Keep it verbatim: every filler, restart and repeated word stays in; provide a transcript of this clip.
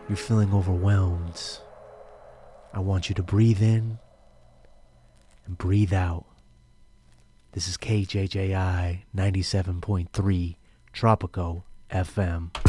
you're feeling overwhelmed, I want you to breathe in and breathe out. This is K J J I ninety-seven point three Tropico F M.